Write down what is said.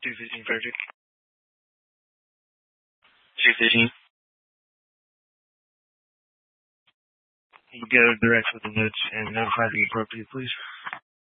215 Frederick. 215. You go direct with the notes and notify the appropriate, please.